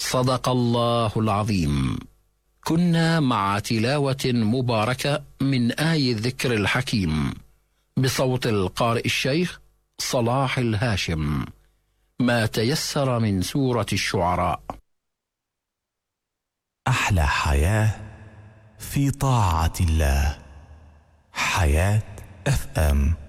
صدق الله العظيم. كنا مع تلاوة مباركة من آي الذكر الحكيم بصوت القارئ الشيخ صلاح الهاشم، ما تيسر من سورة الشعراء. أحلى حياة في طاعة الله. حياة FM.